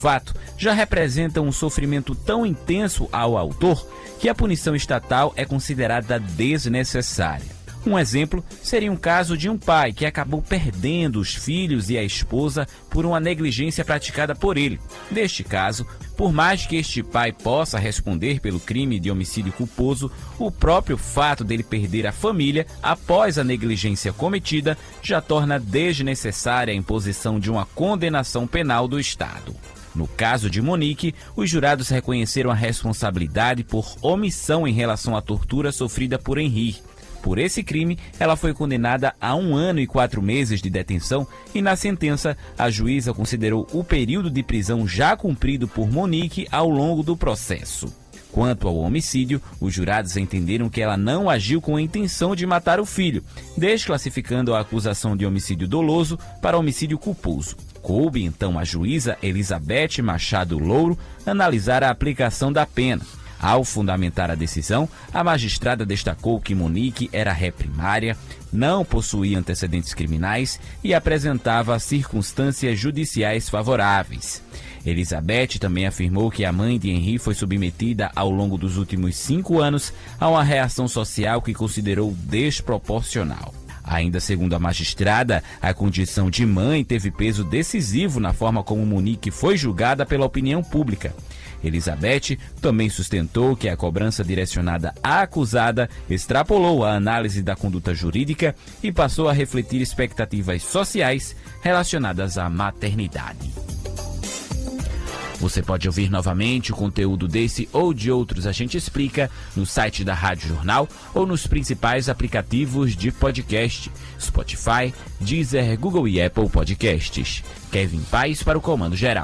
O fato já representa um sofrimento tão intenso ao autor que a punição estatal é considerada desnecessária. Um exemplo seria um caso de um pai que acabou perdendo os filhos e a esposa por uma negligência praticada por ele. Neste caso, por mais que este pai possa responder pelo crime de homicídio culposo, o próprio fato dele perder a família após a negligência cometida já torna desnecessária a imposição de uma condenação penal do Estado. No caso de Monique, os jurados reconheceram a responsabilidade por omissão em relação à tortura sofrida por Henri. Por esse crime, ela foi condenada a 1 ano e 4 meses de detenção e, na sentença, a juíza considerou o período de prisão já cumprido por Monique ao longo do processo. Quanto ao homicídio, os jurados entenderam que ela não agiu com a intenção de matar o filho, desclassificando a acusação de homicídio doloso para homicídio culposo. Coube, então, à juíza Elizabeth Machado Louro analisar a aplicação da pena. Ao fundamentar a decisão, a magistrada destacou que Monique era ré primária, não possuía antecedentes criminais e apresentava circunstâncias judiciais favoráveis. Elizabeth também afirmou que a mãe de Henri foi submetida ao longo dos últimos 5 anos a uma reação social que considerou desproporcional. Ainda segundo a magistrada, a condição de mãe teve peso decisivo na forma como Monique foi julgada pela opinião pública. Elizabeth também sustentou que a cobrança direcionada à acusada extrapolou a análise da conduta jurídica e passou a refletir expectativas sociais relacionadas à maternidade. Você pode ouvir novamente o conteúdo desse ou de outros A Gente Explica no site da Rádio Jornal ou nos principais aplicativos de podcast, Spotify, Deezer, Google e Apple Podcasts. Kevin Paes para o Comando Geral.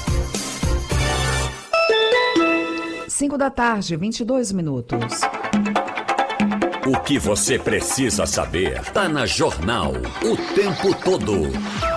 5 da tarde, 22 minutos. O que você precisa saber está na Jornal o tempo todo.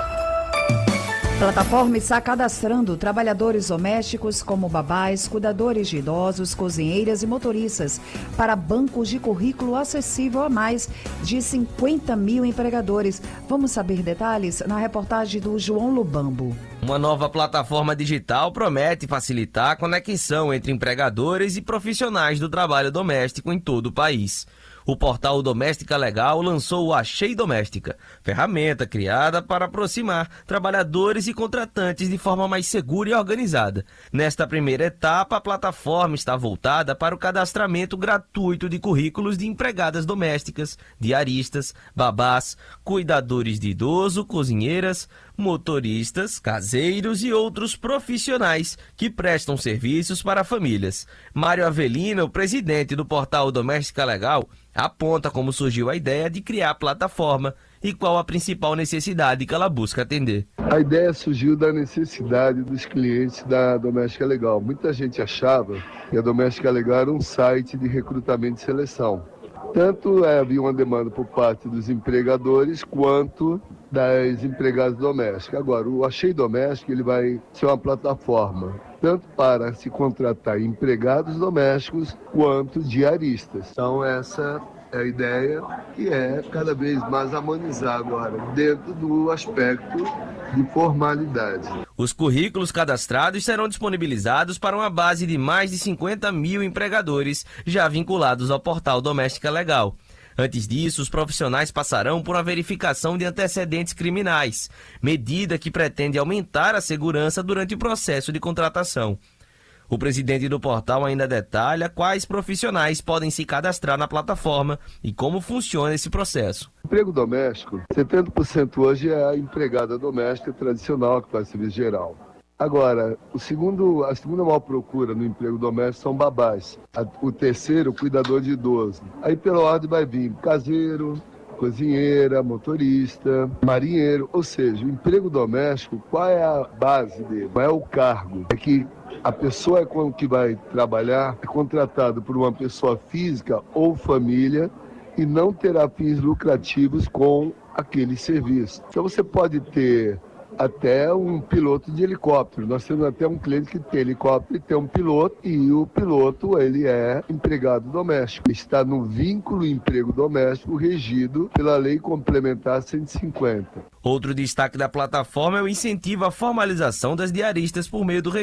Plataforma está cadastrando trabalhadores domésticos como babás, cuidadores de idosos, cozinheiras e motoristas para bancos de currículo acessível a mais de 50 mil empregadores. Vamos saber detalhes na reportagem do João Lubambo. Uma nova plataforma digital promete facilitar a conexão entre empregadores e profissionais do trabalho doméstico em todo o país. O portal Doméstica Legal lançou o Achei Doméstica, ferramenta criada para aproximar trabalhadores e contratantes de forma mais segura e organizada. Nesta primeira etapa, a plataforma está voltada para o cadastramento gratuito de currículos de empregadas domésticas, diaristas, babás, cuidadores de idoso, cozinheiras, motoristas, caseiros e outros profissionais que prestam serviços para famílias. Mário Avelino, o presidente do portal Doméstica Legal, aponta como surgiu a ideia de criar a plataforma e qual a principal necessidade que ela busca atender. A ideia surgiu da necessidade dos clientes da Doméstica Legal. Muita gente achava que a Doméstica Legal era um site de recrutamento e seleção. Tanto havia uma demanda por parte dos empregadores quanto das empregadas domésticas. Agora, o Achei Doméstico ele vai ser uma plataforma tanto para se contratar empregados domésticos quanto diaristas. Então, essa é a ideia, que é cada vez mais harmonizar agora dentro do aspecto de formalidade. Os currículos cadastrados serão disponibilizados para uma base de mais de 50 mil empregadores já vinculados ao portal Doméstica Legal. Antes disso, os profissionais passarão por uma verificação de antecedentes criminais, medida que pretende aumentar a segurança durante o processo de contratação. O presidente do portal ainda detalha quais profissionais podem se cadastrar na plataforma e como funciona esse processo. Emprego doméstico, 70% hoje é a empregada doméstica tradicional que faz serviço geral. Agora, a segunda maior procura no emprego doméstico são babás. O terceiro, cuidador de idoso. Aí pela ordem vai vir caseiro, cozinheira, motorista, marinheiro. Ou seja, o emprego doméstico, qual é a base dele? Qual é o cargo? É que a pessoa que vai trabalhar é contratada por uma pessoa física ou família e não terá fins lucrativos com aquele serviço. Então você pode ter até um piloto de helicóptero. Nós temos até um cliente que tem helicóptero e tem um piloto, e o piloto ele é empregado doméstico. Está no vínculo emprego doméstico regido pela Lei Complementar 150. Outro destaque da plataforma é o incentivo à formalização das diaristas por meio do